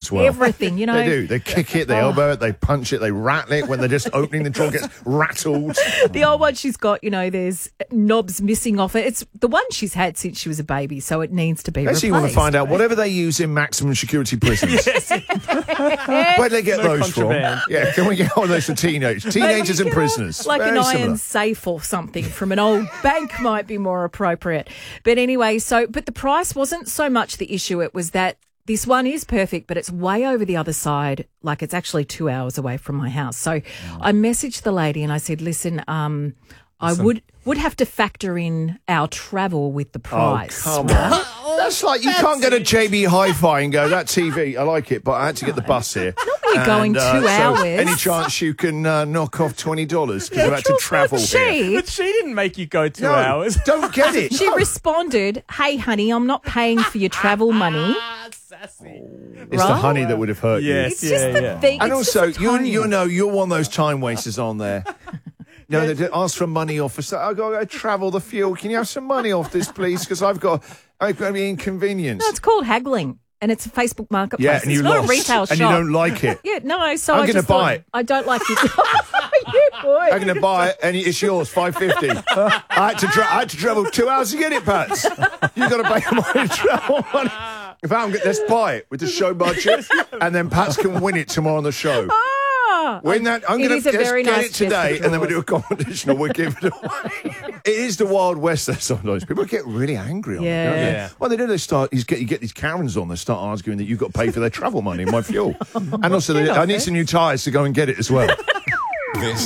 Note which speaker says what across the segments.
Speaker 1: as well.
Speaker 2: Everything, you know.
Speaker 1: They do. They kick it, they elbow it, they punch it, they rattle it when they're just opening the drawer, gets rattled.
Speaker 2: The old one she's got, there's knobs missing off it. It's the one she's had since she was a baby, so it needs to be replaced.
Speaker 1: Actually, you want to find out whatever they use in maximum security prisons. Where do they get those from? Yeah, can we get on those for teenagers and prisoners?
Speaker 2: Like
Speaker 1: Very
Speaker 2: an
Speaker 1: similar.
Speaker 2: iron safe or something from an old bank might be more appropriate. But anyway, but the price wasn't so much the issue. It was that this one is perfect, but it's way over the other side. Like it's actually 2 hours away from my house. So I messaged the lady and I said, listen, I would have to factor in our travel with the price.
Speaker 1: Oh, come on. That's like, you can't go to JB Hi-Fi and go, that TV, I like it, but I had to get the bus here.
Speaker 2: Not when you're going 2 hours.
Speaker 1: So any chance you can knock off $20 because you had to travel here?
Speaker 3: But she didn't make you go 2
Speaker 1: No,
Speaker 3: hours.
Speaker 1: Don't get it.
Speaker 2: She responded, hey, honey, I'm not paying for your travel money.
Speaker 3: Sassy.
Speaker 1: It's the honey that would have hurt you.
Speaker 3: Yes,
Speaker 2: It's just the thing.
Speaker 1: And
Speaker 2: it's
Speaker 1: also,
Speaker 2: just the timing.
Speaker 1: you're one of those time wasters on there. No, they ask for money off. I've got to travel the fuel. Can you have some money off this, please? Because I've got to be inconvenienced.
Speaker 2: No, it's called haggling, and it's a Facebook marketplace.
Speaker 1: Yeah, and
Speaker 2: it's
Speaker 1: you
Speaker 2: not
Speaker 1: lost,
Speaker 2: a retail shop.
Speaker 1: and you don't like it.
Speaker 2: Yeah, no. So
Speaker 1: I'm
Speaker 2: I
Speaker 1: gonna
Speaker 2: just
Speaker 1: buy it.
Speaker 2: I don't like it. You would.
Speaker 1: I'm going to buy it, and it's yours, $5.50. I had to travel 2 hours to get it, Pats. You've got to pay my travel money. If I'm let's buy it with the show budget, and then Pats can win it tomorrow on the show. Win that. I'm going to get
Speaker 2: nice
Speaker 1: it today, and then we do a competition, or we give it away. It is the Wild West there sometimes. People get really angry on it, don't they?
Speaker 3: Yeah.
Speaker 1: Well, they do. You get these Karens on, they start arguing that you've got to pay for their travel money and my fuel. And also, I need some new tyres to go and get it as well.
Speaker 4: This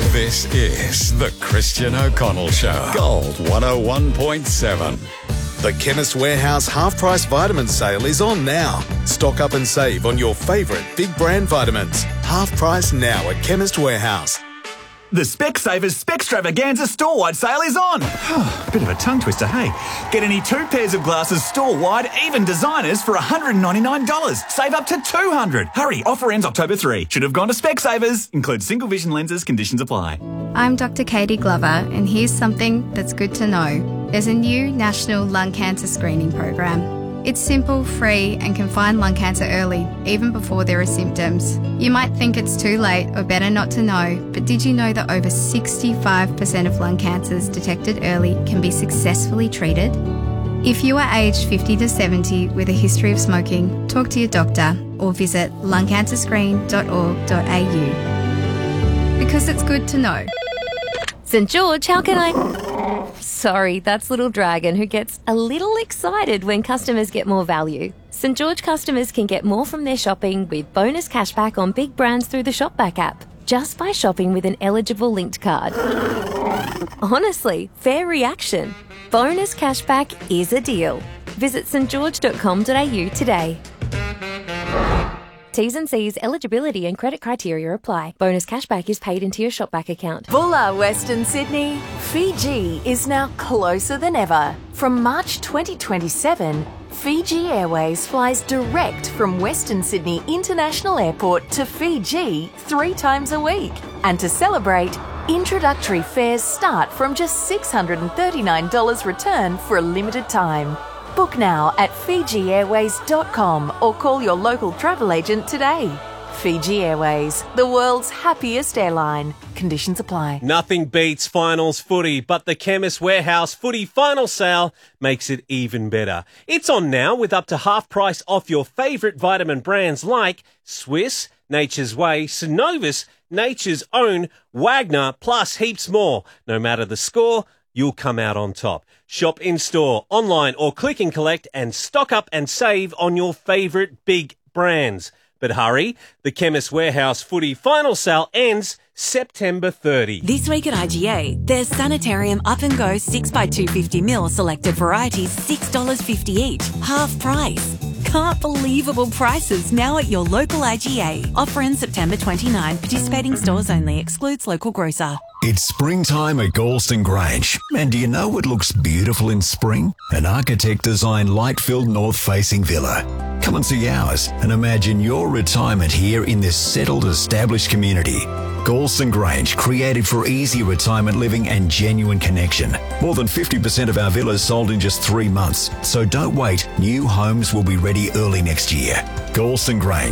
Speaker 4: is the Christian O'Connell Show. Gold 101.7.
Speaker 5: The Chemist Warehouse half-price vitamin sale is on now. Stock up and save on your favourite big brand vitamins. Half price now at Chemist Warehouse.
Speaker 6: The Specsavers Specstravaganza store-wide sale is on. Bit of a tongue twister, hey? Get any 2 pairs of glasses store-wide, even designers, for $199. Save up to $200. Hurry, offer ends October 3. Should have gone to Specsavers. Includes single vision lenses, conditions apply.
Speaker 7: I'm Dr. Katie Glover, and here's something that's good to know. There's a new national lung cancer screening program. It's simple, free, and can find lung cancer early, even before there are symptoms. You might think it's too late or better not to know, but did you know that over 65% of lung cancers detected early can be successfully treated? If you are aged 50 to 70 with a history of smoking, talk to your doctor or visit lungcancerscreen.org.au. Because it's good to know.
Speaker 8: St. George, how can I... Sorry, that's Little Dragon, who gets a little excited when customers get more value. St. George customers can get more from their shopping with bonus cashback on big brands through the Shopback app, just by shopping with an eligible linked card. Honestly, fair reaction. Bonus cashback is a deal. Visit stgeorge.com.au today. T's and C's, eligibility and credit criteria apply. Bonus cashback is paid into your Shopback account.
Speaker 9: Bulla, Western Sydney. Fiji is now closer than ever. From March 2027, Fiji Airways flies direct from Western Sydney International Airport to Fiji 3 times a week. And to celebrate, introductory fares start from just $639 return for a limited time. Book now at FijiAirways.com or call your local travel agent today. Fiji Airways, the world's happiest airline. Conditions apply.
Speaker 10: Nothing beats finals footy, but the Chemist Warehouse footy final sale makes it even better. It's on now with up to half price off your favourite vitamin brands like Swiss, Nature's Way, Synovus, Nature's Own, Wagner, plus heaps more. No matter the score, you'll come out on top. Shop in-store, online or click and collect and stock up and save on your favourite big brands. But hurry, the Chemist Warehouse footy final sale ends September 30.
Speaker 11: This week at IGA, there's Sanitarium Up and Go 6x250ml selected varieties, $6.50 each, half price. Can't believable prices now at your local IGA. Offer ends September 29. Participating stores only. Excludes local grocer.
Speaker 4: It's springtime at Galston Grange. And do you know what looks beautiful in spring? An architect-designed light-filled north-facing villa. Come and see ours and imagine your retirement here in this settled, established community. Galston Grange, created for easy retirement living and genuine connection. More than 50% of our villas sold in just 3 months. So don't wait. New homes will be ready early next year. Galston Grange.